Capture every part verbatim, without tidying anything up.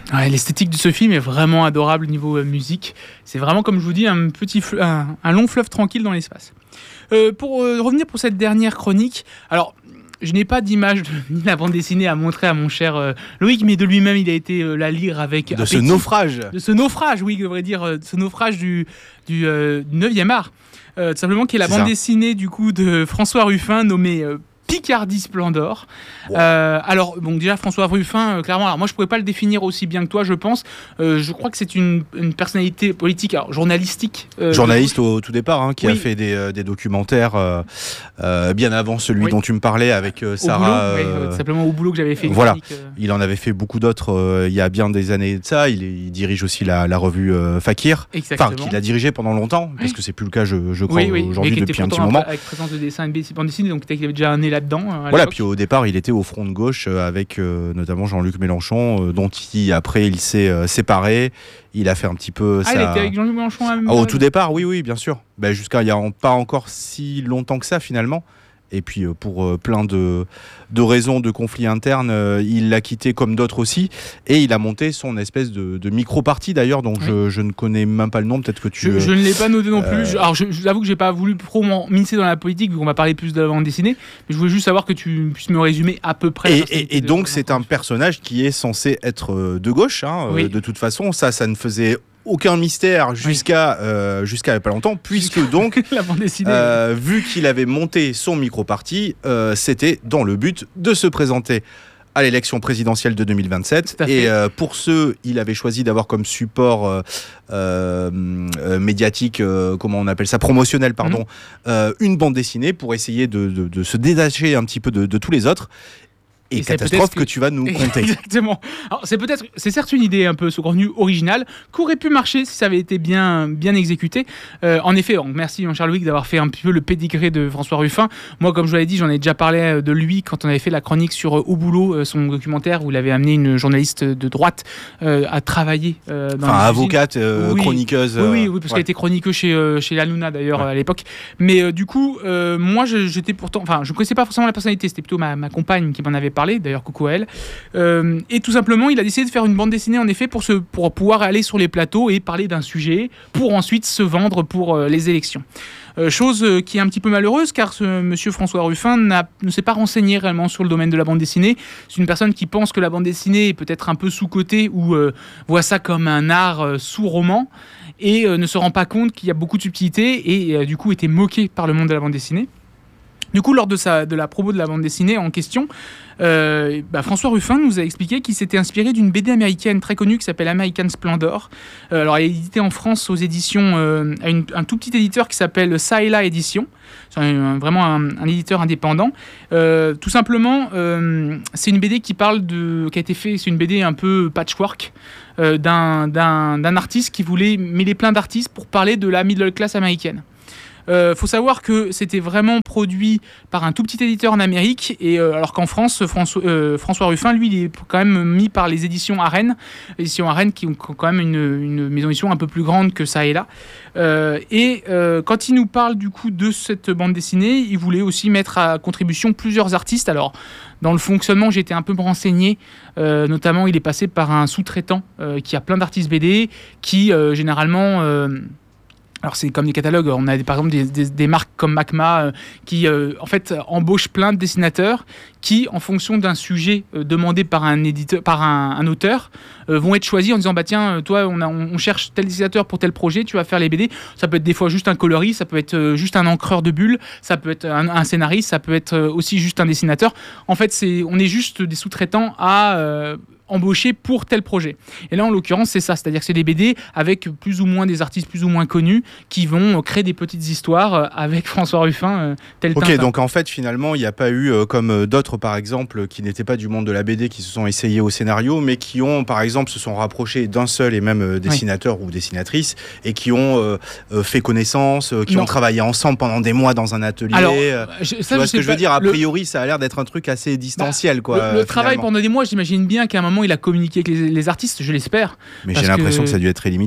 Ouais, l'esthétique de ce film est vraiment adorable niveau euh, musique. C'est vraiment, comme je vous dis, un, petit fle- un, un long fleuve tranquille dans l'espace. Euh, pour euh, revenir pour cette dernière chronique, alors je n'ai pas d'image de ni la bande dessinée à montrer à mon cher euh, Loïc, mais de lui-même il a été euh, la lire avec De appétit. ce naufrage. De ce naufrage, oui, je devrais dire, euh, de ce naufrage du, du euh, neuvième art. Euh, tout simplement, qui est la C'est bande ça. dessinée du coup de François Ruffin, nommée euh, Picardie Splendor. Wow. Euh, alors, bon, déjà, François Ruffin, euh, clairement, alors moi je pourrais pas le définir aussi bien que toi, je pense. Euh, je crois que c'est une, une personnalité politique, alors journalistique. euh, Journaliste au tout départ, hein, qui Oui. a fait des, euh, des documentaires euh, euh, bien avant celui Oui. dont tu me parlais avec euh, au Sarah. boulot, oui, euh, euh, tout simplement au boulot que j'avais fait. une voilà. chronique, euh, Il en avait fait beaucoup d'autres euh, il y a bien des années de ça. Il, est- il dirige aussi la, la revue euh, Fakir. Exactement. Enfin, qu'il a dirigé pendant longtemps, parce Oui. que c'est plus le cas, je, je crois, oui, oui, mais aujourd'hui qui était depuis un petit pourtant moment. avec présence de dessin et de bande dessinée, donc peut-être qu'il avait déjà un nez là-dedans. euh, à Voilà, l'époque. puis au départ, il était au front de gauche euh, avec euh, notamment Jean-Luc Mélenchon, euh, dont il, après il s'est euh, séparé. Il a fait un petit peu Ah, ça. il était avec Jean-Luc Mélenchon à Ah, au tout départ, oui, oui, bien sûr. Ben, jusqu'à il n'y a en- pas encore si longtemps que ça, finalement. Et puis, euh, pour euh, plein de, de raisons de conflits internes, euh, il l'a quitté comme d'autres aussi. Et il a monté son espèce de, de micro-parti, d'ailleurs, dont Oui. je, je ne connais même pas le nom. Peut-être que tu... Je, je ne l'ai pas noté non plus. euh, Je- alors, je, je vous avoue que j'ai pas voulu trop m'immiscer dans la politique, vu qu'on va parler plus de la bande dessinée. Mais je voulais juste savoir que tu puisses me résumer à peu près. la Et, personnalité et- et de- donc, de c'est un François. personnage qui est censé être euh, de gauche, hein, euh, Oui. de toute façon. Ça, ça ne faisait aucun mystère jusqu'à euh, jusqu'à il y a pas longtemps, puisque donc, la bande dessinée. euh, vu qu'il avait monté son micro-parti, euh, c'était dans le but de se présenter à l'élection présidentielle de deux mille vingt-sept. Tout à fait. Et euh, pour ce, il avait choisi d'avoir comme support euh, euh, euh, médiatique, euh, comment on appelle ça, promotionnel, pardon, Mhm. euh, une bande dessinée pour essayer de, de- de se détacher un petit peu de, de tous les autres. Et, Et c'est catastrophe peut-être que... que- tu vas nous conter. Exactement. Alors, c'est peut-être, c'est certes une idée un peu saugrenue, originale, qu'aurait pu marcher si ça avait été bien, bien exécuté. Euh, en effet, donc, merci Jean-Charles Louis d'avoir fait un petit peu le pédigré de François Ruffin. Moi, comme je vous l'avais dit, j'en ai déjà parlé euh, de lui quand on avait fait la chronique sur euh, Au boulot, euh, son documentaire où il avait amené une journaliste de droite euh, à travailler euh, dans Enfin, les usines. avocate, euh, Oui. chroniqueuse. Oui, oui, euh, oui, parce ouais. qu'elle était chroniqueuse chez, euh, chez La Luna d'ailleurs Ouais. à l'époque. Mais euh, du coup, euh, moi je- j'étais pourtant. Enfin, je ne connaissais pas forcément la personnalité, c'était plutôt ma, ma compagne qui m'en avait parlé, d'ailleurs, coucou à elle. Euh, et tout simplement, il a décidé de faire une bande dessinée en effet pour, se, pour pouvoir aller sur les plateaux et parler d'un sujet pour ensuite se vendre pour euh, les élections. Euh, chose euh, qui est un petit peu malheureuse car ce monsieur François Ruffin n'a- ne s'est pas renseigné réellement sur le domaine de la bande dessinée. C'est une personne qui pense que la bande dessinée est peut-être un peu sous-cotée ou euh, voit ça comme un art euh, sous-roman et euh, ne se rend pas compte qu'il y a beaucoup de subtilités et euh, du coup était moqué par le monde de la bande dessinée. Du coup, lors de, sa, de la promo de la bande dessinée en question, euh, bah, François Ruffin nous a expliqué qu'il s'était inspiré d'une B D américaine très connue qui s'appelle American Splendor. Euh, alors, elle est éditée en France aux éditions, euh, à une- un tout petit éditeur qui s'appelle Saela Édition. C'est un- vraiment un, un éditeur indépendant. Euh, tout simplement, euh, c'est une B D qui parle de, qui a été fait, c'est une B D un peu patchwork euh, d'un, d'un, d'un artiste qui voulait mêler plein d'artistes pour parler de la middle class américaine. Il euh, faut savoir que c'était vraiment produit par un tout petit éditeur en Amérique, et euh, alors qu'en France, François, euh, François Ruffin, lui, il est quand même mis par les éditions Arène, les éditions Arène qui ont quand même une, une maison d'édition un peu plus grande que ça et là. Euh, et euh, quand il nous parle du coup de cette bande dessinée, il voulait aussi mettre à contribution plusieurs artistes. Alors, dans le fonctionnement, j'ai été un peu me renseigner. Euh, notamment, il est passé par un sous-traitant euh, qui a plein d'artistes B D qui, euh, généralement... Euh, alors c'est comme des catalogues, on a des, par exemple des, des, des marques comme Macma euh, qui euh, en fait embauchent plein de dessinateurs qui, en fonction d'un sujet euh, demandé par un éditeur, par un, un auteur, euh, vont être choisis en disant bah tiens, toi on, a, on cherche tel dessinateur pour tel projet, tu vas faire les B D. Ça peut être des fois juste un coloriste, ça peut être euh, juste un encreur de bulles, ça peut être un, un scénariste, ça peut être euh, aussi juste un dessinateur. En fait, c'est, on est juste des sous-traitants à euh, embauché pour tel projet. Et là, en l'occurrence, c'est ça. C'est-à-dire que c'est des B D avec plus ou moins des artistes plus ou moins connus qui vont créer des petites histoires avec François Ruffin, euh, tel Ok, Tintin. donc en fait, finalement, il n'y a pas eu, euh, comme euh, d'autres, par exemple, qui n'étaient pas du monde de la B D, qui se sont essayés au scénario, mais qui ont, par exemple, se sont rapprochés d'un seul et même euh, dessinateur oui. ou dessinatrice, et qui ont euh, euh, fait connaissance, euh, qui non. ont travaillé ensemble pendant des mois dans un atelier. Alors, euh, je, ça, tu vois je ce que sais je veux pas, dire. A le... priori, ça a l'air d'être un truc assez distanciel, bah, quoi. Le, le euh, travail finalement. pendant des mois, j'imagine bien qu'à un moment, il a communiqué avec les, les artistes, je l'espère. Mais j'ai l'impression que... que ça a dû être très limité.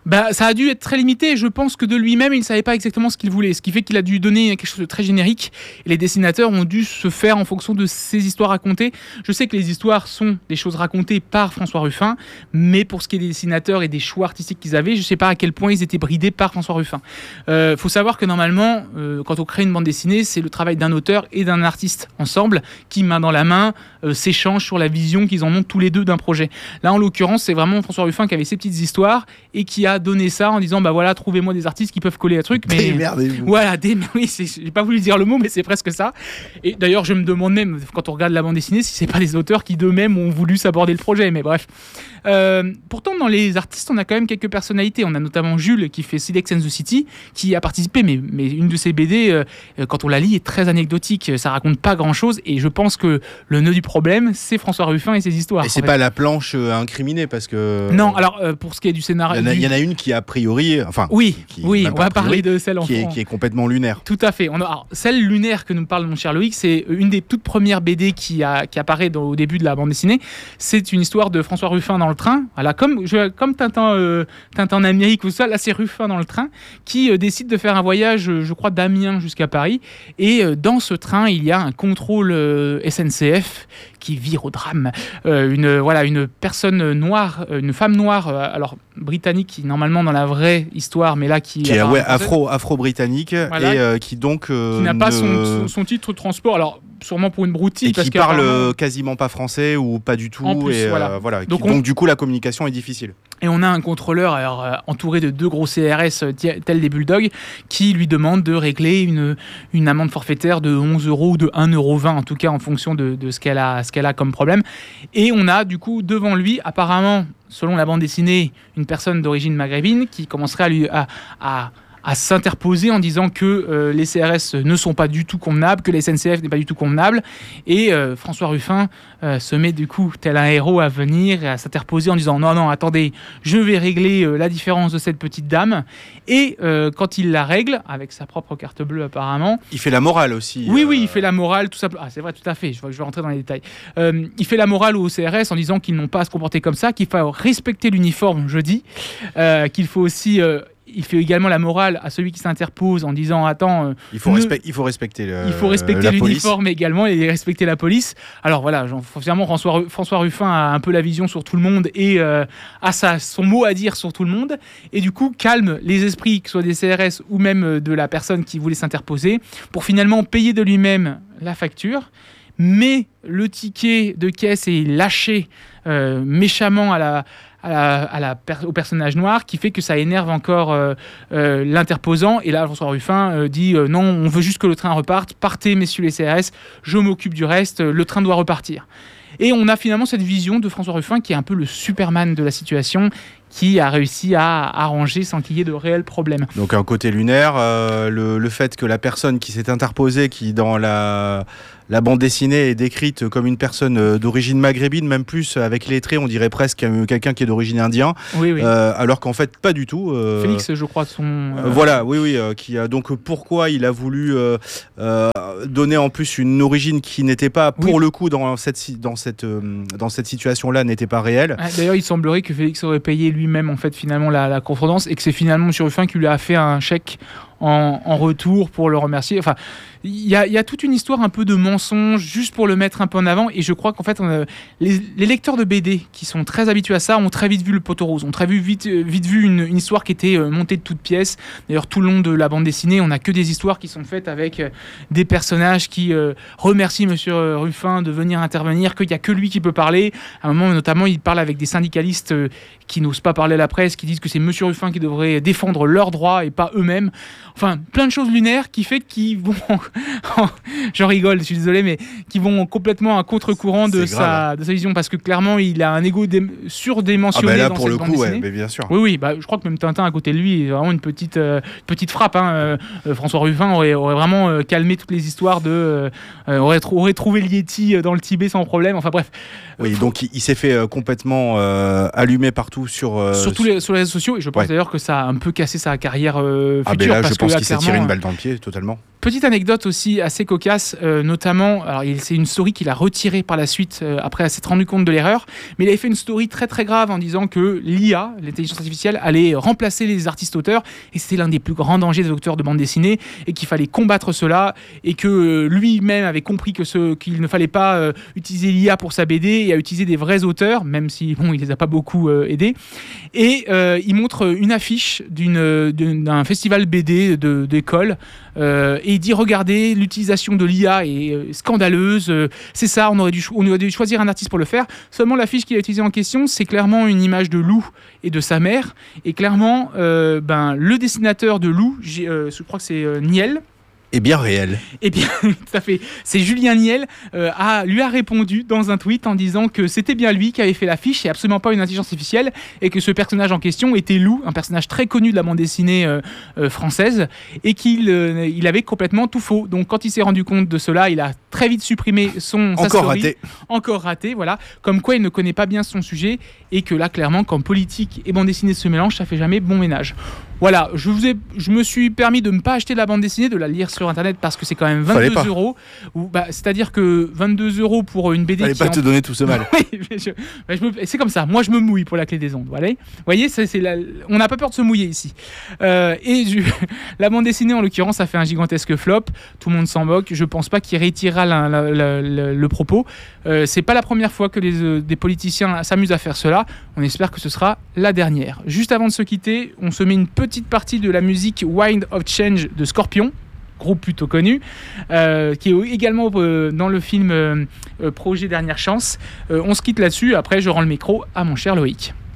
Bah, ça a dû être très limité. Je pense que de lui-même, il ne savait pas exactement ce qu'il voulait. Ce qui fait qu'il a dû donner quelque chose de très générique. Et les dessinateurs ont dû se faire en fonction de ces histoires racontées. Je sais que les histoires sont des choses racontées par François Ruffin, mais pour ce qui est des dessinateurs et des choix artistiques qu'ils avaient, je ne sais pas à quel point ils étaient bridés par François Ruffin. Il euh, faut savoir que normalement, euh, quand on crée une bande dessinée, c'est le travail d'un auteur et d'un artiste ensemble qui, main dans la main, euh, s'échangent sur la vision qu'ils en ont tous les deux d'un projet. Là, en l'occurrence, c'est vraiment François Ruffin qui avait ses petites histoires et qui a donné ça en disant bah voilà, trouvez-moi des artistes qui peuvent coller un truc. Mais démerdez-vous. Voilà, démer... oui, c'est... j'ai pas voulu dire le mot, mais c'est presque ça. Et d'ailleurs, je me demande même quand on regarde la bande dessinée si c'est pas des auteurs qui d'eux-mêmes ont voulu s'aborder le projet. Mais bref. Euh, pourtant, dans les artistes, on a quand même quelques personnalités. On a notamment Jules qui fait Silex and the City, qui a participé, mais, mais une de ses B D, euh, quand on la lit, est très anecdotique. Ça raconte pas grand-chose. Et je pense que le nœud du problème, c'est François Ruffin et ses histoires. Et c'est pas la planche euh, incriminée parce que. Non, alors euh, pour ce qui est du scénario. Il y, en a, il y en a une qui a priori. Enfin. Oui, qui, oui, on va priori, parler de celle en qui est, qui est complètement lunaire. Tout à fait. On a, alors, celle lunaire que nous parle mon cher Loïc, c'est une des toutes premières B D qui, a, qui apparaît dans, au début de la bande dessinée. C'est une histoire de François Ruffin dans le train. Voilà, comme, je, comme Tintin, euh, Tintin en Amérique ou ça, là c'est Ruffin dans le train qui euh, décide de faire un voyage, je crois, d'Amiens jusqu'à Paris. Et euh, dans ce train, il y a un contrôle euh, S N C F qui vire au drame. Euh, une, voilà, une personne noire, une femme noire, euh, alors britannique, qui normalement dans la vraie histoire, mais là qui, qui est ouais, afro, afro-britannique voilà, et euh, qui donc euh, qui n'a ne... pas son, son titre de transport. Alors sûrement pour une broutille. Et parce qui parle euh, quasiment pas français ou pas du tout. En plus, et, voilà. Euh, voilà. Donc, qui, on... donc du coup la communication est difficile. Et on a un contrôleur alors, euh, entouré de deux gros C R S euh, tels des bulldogs qui lui demande de régler une, une amende forfaitaire de onze euros ou de un euro vingt en tout cas en fonction de, de ce qu'elle a, ce qu'elle a comme problème. Et on a du coup devant lui apparemment, selon la bande dessinée, une personne d'origine maghrébine qui commencerait à lui... à, à à s'interposer en disant que euh, les C R S ne sont pas du tout convenables, que les S N C F n'est pas du tout convenable. Et euh, François Ruffin euh, se met du coup tel un héros à venir et à s'interposer en disant non, non, attendez, je vais régler euh, la différence de cette petite dame. Et euh, quand il la règle, avec sa propre carte bleue apparemment... Il fait la morale aussi. Oui, euh... oui, il fait la morale, tout simplement. Ah, c'est vrai, tout à fait, je vais, je vais rentrer dans les détails. Euh, il fait la morale aux C R S en disant qu'ils n'ont pas à se comporter comme ça, qu'il faut respecter l'uniforme, je dis, euh, qu'il faut aussi... Euh, il fait également la morale à celui qui s'interpose en disant attends, euh, il, faut ne... respect, il faut respecter le, il faut respecter l'uniforme police. Également et respecter la police. Alors voilà, finalement François, François Ruffin a un peu la vision sur tout le monde et euh, a sa, son mot à dire sur tout le monde et du coup calme les esprits, que ce soit des C R S ou même de la personne qui voulait s'interposer pour finalement payer de lui-même la facture. Mais le ticket de caisse est lâché euh, méchamment à la, à la, à la per- au personnage noir, qui fait que ça énerve encore euh, euh, l'interposant. Et là, François Ruffin euh, dit euh, non, on veut juste que le train reparte. Partez, messieurs les C R S, je m'occupe du reste. Le train doit repartir. Et on a finalement cette vision de François Ruffin qui est un peu le Superman de la situation, qui a réussi à arranger sans qu'il y ait de réels problèmes. Donc un côté lunaire, euh, le, le fait que la personne qui s'est interposée, qui dans la, la bande dessinée est décrite comme une personne d'origine maghrébine, même plus avec les traits, on dirait presque quelqu'un qui est d'origine indien, oui, oui. Euh, alors qu'en fait pas du tout. Euh, Félix, je crois, son... Euh... Voilà, oui, oui. Euh, qui a, donc pourquoi il a voulu euh, euh, donner en plus une origine qui n'était pas, pour oui. le coup, dans cette, dans cette, euh, dans cette situation-là, n'était pas réelle. D'ailleurs, il semblerait que Félix aurait payé lui-même en fait finalement la, la contredanse et que c'est finalement M. Ruffin qui lui a fait un chèque en, en retour pour le remercier. Enfin, il y, y a toute une histoire un peu de mensonge juste pour le mettre un peu en avant et je crois qu'en fait on a, les, les lecteurs de B D qui sont très habitués à ça ont très vite vu le poteau rose, ont très vite, vite vu une, une histoire qui était montée de toutes pièces. D'ailleurs tout le long de la bande dessinée on n'a que des histoires qui sont faites avec des personnages qui euh, remercient M. Ruffin de venir intervenir, qu'il n'y a que lui qui peut parler. À un moment notamment il parle avec des syndicalistes euh, qui n'osent pas parler à la presse, qui disent que c'est M. Ruffin qui devrait défendre leurs droits et pas eux-mêmes. Enfin, plein de choses lunaires qui fait qu'ils vont, j'en rigole, je suis désolé, mais qui vont complètement à contre-courant de sa, de sa vision, parce que clairement, il a un ego dé- surdimensionné. Ah bah là, dans pour cette le bande coup, dessinée. Ouais, bien sûr. Oui, oui, bah, je crois que même Tintin à côté de lui, est vraiment une petite, euh, petite frappe. Hein. Euh, François Ruffin aurait, aurait vraiment euh, calmé toutes les histoires de, euh, aurait, tr- aurait trouvé le Yeti dans le Tibet sans problème. Enfin bref. Oui, Faut... donc il, il s'est fait euh, complètement euh, allumer partout sur. Euh, sur tous les, sur les réseaux sociaux, et je pense ouais. d'ailleurs que ça a un peu cassé sa carrière euh, future. Ah ben là, parce je pense que, là, qu'il s'est tiré une balle dans le pied, totalement. Petite anecdote anecdotes aussi assez cocasses, euh, notamment, alors il, c'est une story qu'il a retirée par la suite euh, après s'être rendu compte de l'erreur, mais il avait fait une story très très grave en disant que l'I A, l'intelligence artificielle, allait remplacer les artistes auteurs et c'était l'un des plus grands dangers des auteurs de bande dessinée et qu'il fallait combattre cela et que euh, lui-même avait compris que ce, qu'il ne fallait pas euh, utiliser l'I A pour sa B D et à utiliser des vrais auteurs, même si bon, il les a pas beaucoup euh, aidés. Et euh, il montre une affiche d'une, d'une, d'un festival B D de, d'école euh, et il dit regardez, l'utilisation de l'I A est euh, scandaleuse, euh, c'est ça, on aurait, dû cho- on aurait dû choisir un artiste pour le faire. Seulement l'affiche qu'il a utilisée en question, c'est clairement une image de Lou et de sa mère. Et clairement, euh, ben, le dessinateur de Lou, j'ai, euh, je crois que c'est euh, Niel, Et bien réel. eh bien, tout à fait. C'est Julien Niel euh, a, lui a répondu dans un tweet en disant que c'était bien lui qui avait fait l'affiche et absolument pas une intelligence artificielle et que ce personnage en question était Lou, un personnage très connu de la bande dessinée euh, euh, française et qu'il euh, il avait complètement tout faux. Donc quand il s'est rendu compte de cela, il a très vite supprimé son sa Encore story. raté. Encore raté, voilà. Comme quoi il ne connaît pas bien son sujet et que là, clairement, quand politique et bande dessinée se mélangent, ça fait jamais bon ménage. Voilà, je, vous ai, je me suis permis de ne pas acheter la bande dessinée, de la lire sur internet parce que c'est quand même Fallait vingt-deux pas. euros. Ou, bah, c'est-à-dire que vingt-deux euros pour une B D Fallait qui pas est te en- donner tout ce mal. Oui, mais je- bah, je me- c'est comme ça, moi je me mouille pour la clé des ondes. Voilà. Vous voyez, c'est, c'est la- on n'a pas peur de se mouiller ici. Euh, et je- la bande dessinée, en l'occurrence, ça fait un gigantesque flop. Tout le monde s'en moque. Je pense pas qu'il réitéra la- la- la- la- le propos. Euh, c'est pas la première fois que les, euh, des politiciens s'amusent à faire cela. On espère que ce sera la dernière. Juste avant de se quitter, on se met une petite partie de la musique Wind of Change de Scorpion, groupe plutôt connu, euh, qui est également euh, dans le film euh, euh, Projet Dernière Chance. Euh, on se quitte là-dessus. Après, je rends le micro à mon cher Loïc.